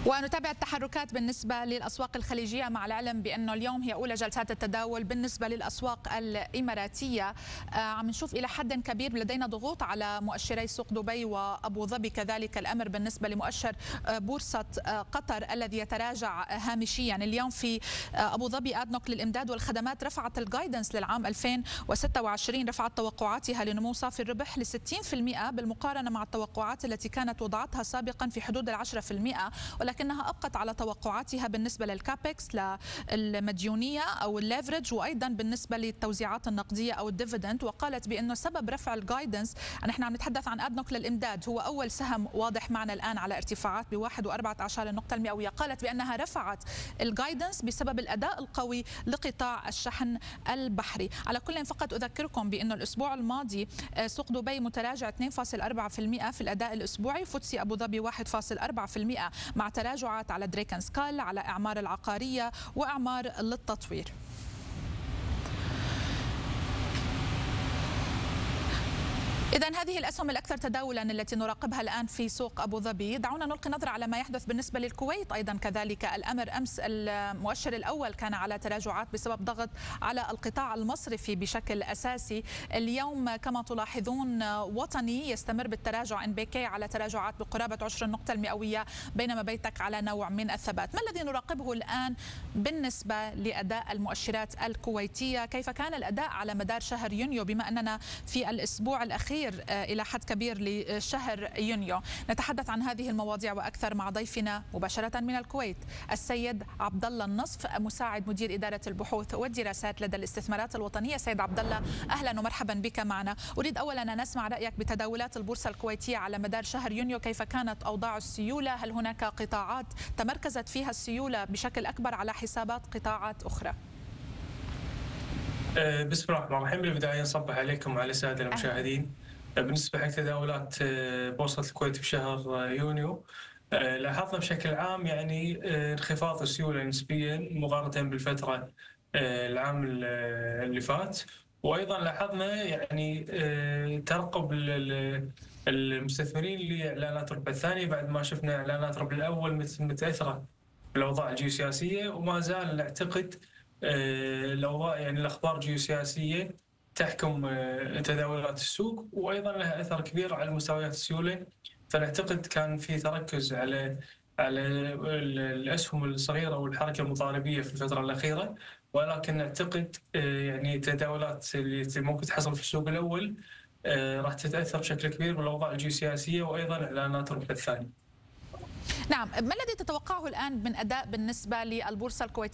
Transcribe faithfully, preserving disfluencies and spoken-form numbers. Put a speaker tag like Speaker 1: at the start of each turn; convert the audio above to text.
Speaker 1: ونتابع التحركات بالنسبة للأسواق الخليجية، مع العلم بأنه اليوم هي أولى جلسات التداول بالنسبة للأسواق الإماراتية. عم نشوف إلى حد كبير لدينا ضغوط على مؤشري سوق دبي وأبو ظبي، كذلك الأمر بالنسبة لمؤشر بورصة قطر الذي يتراجع هامشيا. اليوم في أبو ظبي أدنوك للإمداد والخدمات رفعت الجايدنس للعام ألفين وستة وعشرين، رفعت توقعاتها لنمو صافي الربح ل ستين بالمئة بالمقارنة مع التوقعات التي كانت وضعتها سابقا في حدود العشرة بالمئة، ولكنها أبقت على توقعاتها بالنسبة للكابكس للمديونية أو الليفرج، وأيضا بالنسبة للتوزيعات النقدية أو الديفيدند. وقالت بأنه سبب رفع الجايدنس، نحن عم نتحدث عن أدنوك للإمداد، هو أول سهم واضح معنا الآن على ارتفاعات ب واحد وأربعة عشر النقطة المئوية. قالت بأنها رفعت الجايدنس بسبب الأداء القوي لقطاع الشحن البحري. على كل، فقط أذكركم بأنه الأسبوع الماضي سوق دبي متراجع اثنين فاصلة أربعة بالمئة في الأداء الأسبوعي، فوتسي أبو ظبي واحد فاصلة أربعة بالمئة مع تراجعات على دريكن سكال، على إعمار العقارية وإعمار للتطوير. إذن هذه الأسهم الأكثر تداولا التي نراقبها الآن في سوق أبو ظبي. دعونا نلقي نظرة على ما يحدث بالنسبة للكويت أيضا كذلك الأمر. أمس المؤشر الأول كان على تراجعات بسبب ضغط على القطاع المصرفي بشكل أساسي. اليوم كما تلاحظون وطني يستمر بالتراجع، إن بي كي على تراجعات بقرابة عشر النقطة المئوية، بينما بيتك على نوع من الثبات. ما الذي نراقبه الآن بالنسبة لأداء المؤشرات الكويتية؟ كيف كان الأداء على مدار شهر يونيو، بما أننا في الأسبوع الأخير إلى حد كبير لشهر يونيو؟ نتحدث عن هذه المواضيع وأكثر مع ضيفنا مباشرة من الكويت السيد عبد الله النصف، مساعد مدير إدارة البحوث والدراسات لدى الاستثمارات الوطنية. سيد عبد الله، أهلا ومرحبا بك معنا. أريد أولا أن نسمع رأيك بتداولات البورصة الكويتية على مدار شهر يونيو، كيف كانت أوضاع السيولة؟ هل هناك قطاعات تمركزت فيها السيولة بشكل أكبر على حسابات قطاعات أخرى؟
Speaker 2: بسم الله الرحمن الرحيم. بالبداية نصبح عليكم وعلى السادة المشاهدين. بالنسبة حق تداولات بورصة الكويت بشهر يونيو، لاحظنا بشكل عام يعني انخفاض السيولة نسبيا مقارنة بالفترة العام اللي فات، وأيضا لاحظنا يعني ترقب المستثمرين لإعلانات الربع الثاني بعد ما شفنا إعلانات الربع الأول متأثرة بالأوضاع الجيوسياسية، وما زال نعتقد الأوضاع يعني الأخبار الجيوسياسية تحكم تداولات السوق، وأيضا لها أثر كبير على مستويات السيولة. فنعتقد كان في تركز على على الأسهم الصغيرة والحركة المضاربية في الفترة الأخيرة، ولكن نعتقد يعني التداولات اللي ممكن تحصل في السوق الأول راح تتأثر بشكل كبير بالأوضاع الجيوسياسية وأيضا إعلانات الربع الثاني.
Speaker 1: نعم، ما الذي تتوقعه الآن من أداء بالنسبة للبورصة الكويتية